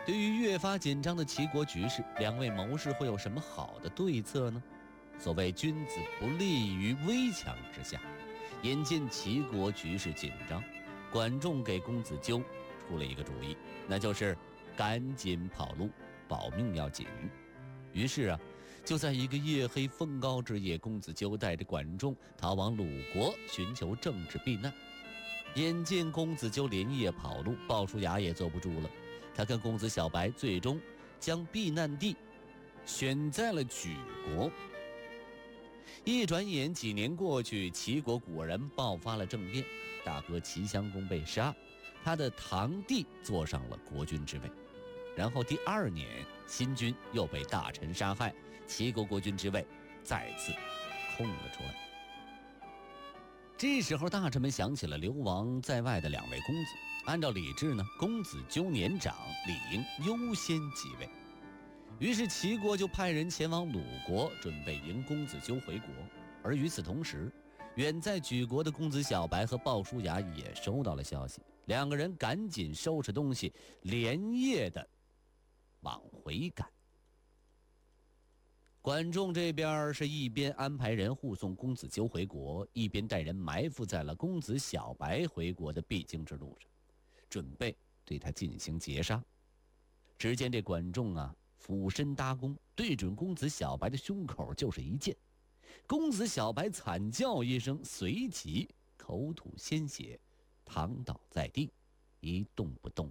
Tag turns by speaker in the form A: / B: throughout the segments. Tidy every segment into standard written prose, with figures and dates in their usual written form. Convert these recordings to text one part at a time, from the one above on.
A: 对于越发紧张的齐国局势，两位谋士会有什么好的对策呢？所谓君子不立于危墙之下，眼见齐国局势紧张，管仲给公子纠出了一个主意，那就是赶紧跑路，保命要紧。于是就在一个夜黑风高之夜，公子纠带着管仲逃往鲁国，寻求政治避难。眼见公子纠连夜跑路，鲍叔牙也坐不住了，他跟公子小白最终将避难地选在了莒国。一转眼几年过去，齐国果然爆发了政变，大哥齐襄公被杀，他的堂弟坐上了国君之位。然后第2年，新君又被大臣杀害，齐国国君之位再次空了出来。这时候大臣们想起了流亡在外的2位公子，按照礼制呢，公子纠年长，理应优先即位。于是齐国就派人前往鲁国，准备迎公子纠回国。而与此同时，远在莒国的公子小白和鲍叔牙也收到了消息，2个人赶紧收拾东西，连夜的往回赶。管仲这边是一边安排人护送公子纠回国，一边带人埋伏在了公子小白回国的必经之路上，准备对他进行截杀。只见这管仲俯身搭弓，对准公子小白的胸口就是一箭。公子小白惨叫一声，随即口吐鲜血，躺倒在地，一动不动。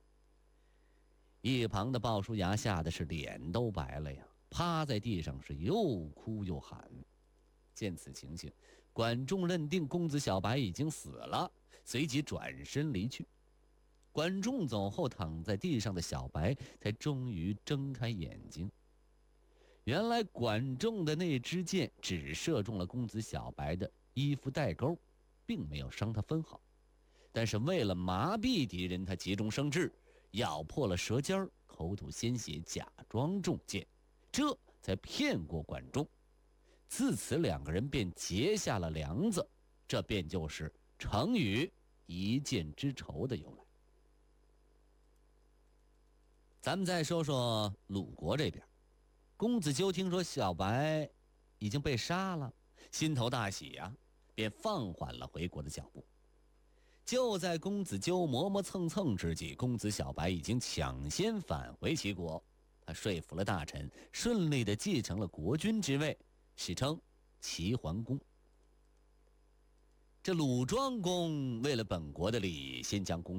A: 一旁的鲍叔牙吓得是脸都白了呀，趴在地上是又哭又喊。见此情形，管仲认定公子小白已经死了，随即转身离去。管仲走后，躺在地上的小白才终于睁开眼睛。原来管仲的那支箭只射中了公子小白的衣服带钩，并没有伤他分毫。但是为了麻痹敌人，他急中生智，咬破了舌尖，口吐鲜血，假装中箭，这才骗过管仲。自此2个人便结下了梁子，这便就是成语一箭之仇的由来。咱们再说说鲁国这边，公子纠听说小白已经被杀了，心头大喜便放缓了回国的脚步。就在公子纠磨磨蹭蹭之际，公子小白已经抢先返回齐国，他说服了大臣，顺利地继承了国君之位，史称齐桓公。这鲁庄公为了本国的利益，先将公